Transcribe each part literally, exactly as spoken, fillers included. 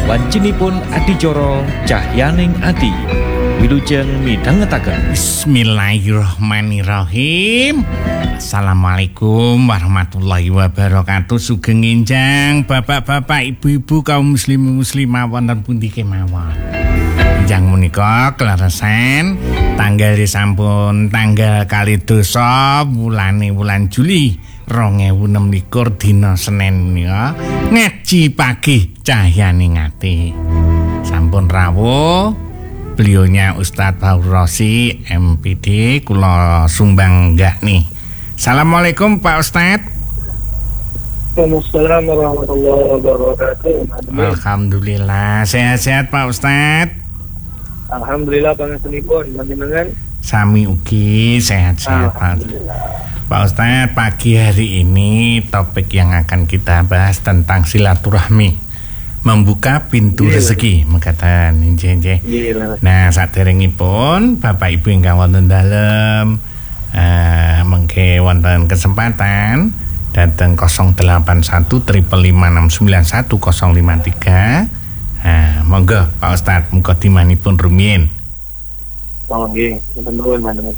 Wancinipun adicara cahyaning ati. Wilujeng midhangetaken. Bismillahirrahmanirrahim. Assalamualaikum warahmatullahi wabarakatuh. Sugeng enjang bapak-bapak, ibu-ibu, kaum muslimin muslimah wonten pundi kemawon. Enjang menika kleresan tanggal sampun tanggal kali dosa wulane wulan Juli rong ewu enem likur dina Senin ya. Ngaji pagi cahyaning ati. Sampun rawuh. Beliaunya Ustadz Baur Rosi M P D kula sumbang enggak nih. Assalamualaikum Pak Ustadz. Waalaikumsalam warahmatullahi wabarakatuh. Alhamdulillah sehat-sehat Pak Ustadz. Alhamdulillah pangapunten panjenengan. Sami ugi sehat-sehat Pak. Pak Ustadz, pagi hari ini topik yang akan kita bahas tentang silaturahmi. Membuka pintu yeah. rezeki mekaten nggih. Yeah. Nah, saderengipun Bapak Ibu ingkang wonten dalem uh, mengke wonten kesempatan dateng nol delapan satu lima lima enam sembilan satu nol lima tiga. Nah, monggo Pak Ustadz mukadimanipun rumiyin. Oh nggih, ngoten nuwun manten.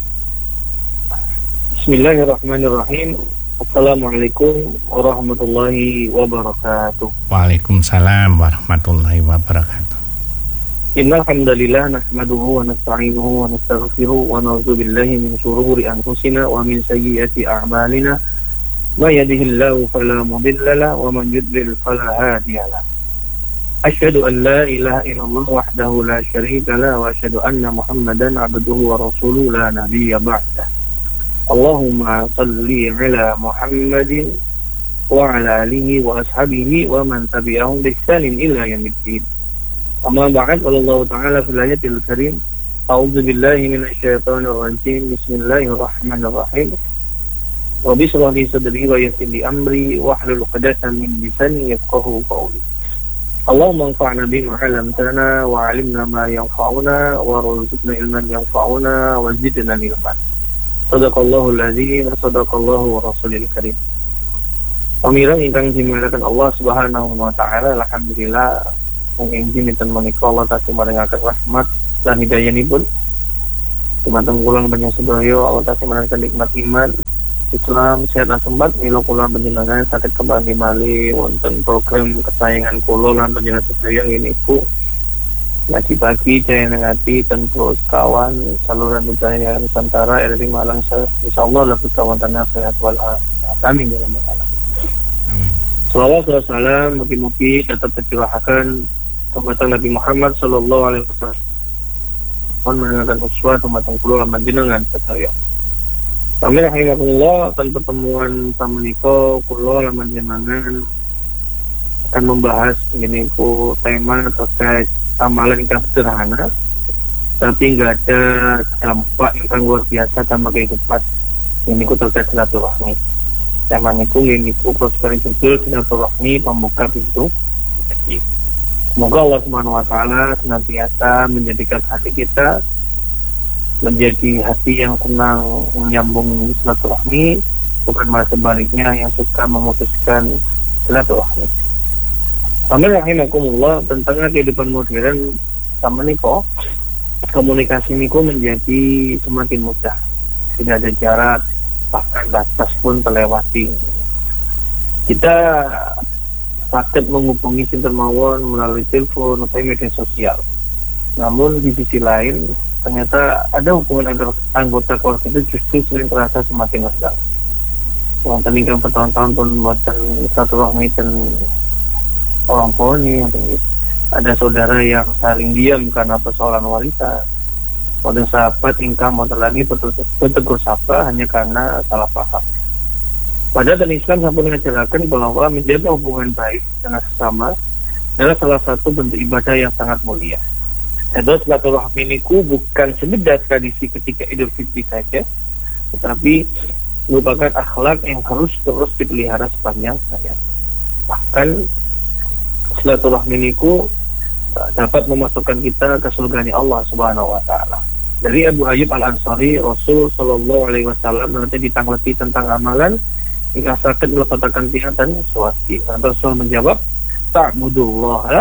Bismillahirrahmanirrahim. Assalamualaikum warahmatullahi wabarakatuh. Waalaikumsalam warahmatullahi wabarakatuh. Innal hamdalillah nahmaduhu wa nasta'inuhu wa nastaghfiruh wa na'udzu billahi min shururi anfusina wa min sayyiati a'malina. May yahdihillahu fala mudilla lahu wa man yudlil fala hadiya lahu. Asyhadu an la ilaha illallah wahdahu la syarika lahu wa asyhadu anna Muhammadan 'abduhu wa rasuluhu la nabiyya ba'dahu. Allahumma salli ala Muhammadin wa ala alihi wa ashabihi wa man tabi'ahum bi ihsanin ila yaumiddin. Amma ba'd, qala Allah ta'ala fil ayatil karim, a'udzu billahi minasy syaithanir rajim. Bismillahirrahmanirrahim. Wa bishrah li sadri wa yassir li amri wahlul 'uqdatam min lisani yafqahu qawli. Allahumma anfa'na bima 'allamtana wa 'allimna ma yanfa'una wa rzuqna ilman yanfa'una wa zidna ilman. Sadaqallahul azim wa sadaqallahu rasulil karim. Pamirang ingkang dimuliakan Allah Subhanahu wa taala, alhamdulillah ing dinten menika Allah tasih maringaken rahmat lan hidayahnipun. Dumateng kula panjenengan sedaya Allah tasih maringaken nikmat iman, Islam, sehat lan sempat mila kula panjenengan saged kembali malih wonten program kesayangan kula lan panjenengan sedaya niku ngaji pagi cahyaning ati ten terus kawan saluran budaya Nusantara R R I Malang, insyaallah lebih kawantan sehat wal afiat. Amin ya rabbal alamin. Amin. Salawat wa salam mugi-mugi tetap tercurahkan kepada Nabi Muhammad sallallahu alaihi wasallam. Mohon mendengarkan uswah dumateng kula lan panjenengan sedaya. Amin rahimakumullah. Pada pertemuan samenika kula lan panjenengan akan membahas ini ku tema terkait amalan yang sederhana tapi nggak ada dampak yang luar biasa dalam kehidupan. Ini ku terkait silaturahmi. Tema niku ini ku prosperi judul silaturahmi pembuka pintu. Semoga Allah Subhanahu wa taala senantiasa menjadikan hati kita menjadi hati yang senang menyambung silaturahmi, bukan malah sebaliknya yang suka memutuskan silaturahmi. Amin rahimakumullah. Tentang kehidupan modern sama niko, komunikasi niku menjadi semakin mudah. Tidak ada jarak, bahkan batas pun terlewati. Kita dapat menghubungi sinten mawon melalui telepon atau media sosial. Namun di sisi lain ternyata ada hubungan antar anggota keluarga itu justru sering terasa semakin rendah. Wonten ingkang bertahun-tahun pun mboten silaturahmi ten orang tua ini, ada saudara yang saling diam karena persoalan warisan, ada sahabat ingkang mau lagi bertegur sapa hanya karena salah paham. Padahal dan Islam sampun mengajarkan bahwa menjaga hubungan baik dengan sesama adalah salah satu bentuk ibadah yang sangat mulia. Dan silaturahmi niku bukan sekedar tradisi ketika Idul Fitri saja, tetapi merupakan akhlak yang harus terus dipelihara sepanjang hayat. Bahkan silaturahmi niku dapat memasukkan kita ke surga Allah Subhanahu wa taala. Dari Abu Ayyub Al-Ansari, Rasul sallallahu alaihi wasallam nanti ditanggapi tentang amalan jika sakit meletakkan tiang dan suwati. Rasul menjawab, ta'budullaha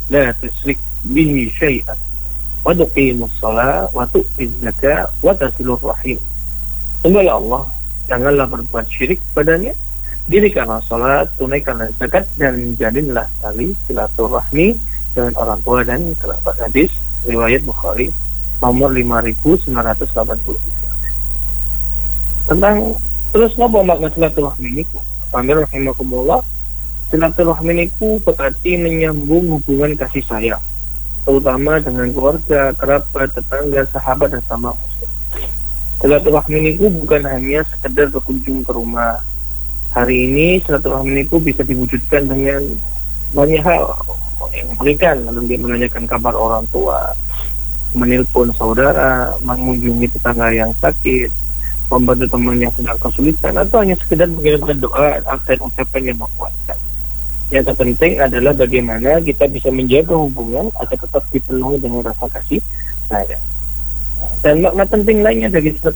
la tusyrik bihi syai'an wa tuqimus shalah wa tu'tiz zakah wa tasilur rahim. Sembahlah Allah, janganlah berbuat syirik padanya, dirikanlah salat, tunaikanlah zakat, dan jalinlah tali silaturahmi dengan orang tua dan kerabat. Hadis riwayat Bukhari nomor lima ribu sembilan ratus delapan puluh tiga. Tentang terus apa makna silaturahmi niku? Pamir rahimakumullah, silaturahmi niku berarti menyambung hubungan kasih sayang, terutama dengan keluarga, kerabat, tetangga, sahabat, dan sama muslim. Silaturahmi niku bukan hanya sekedar berkunjung ke rumah. Hari ini silaturahmi niku bisa diwujudkan dengan banyak hal yang memberikan, lalu dia menanyakan kabar orang tua, menelpon saudara, mengunjungi tetangga yang sakit, membantu teman yang sedang kesulitan, atau hanya sekedar mengirimkan doa dan ucapan yang menguatkan. Yang terpenting adalah bagaimana kita bisa menjaga hubungan agar tetap dipenuhi dengan rasa kasih sayang. Dan makna penting lainnya dari silaturahmi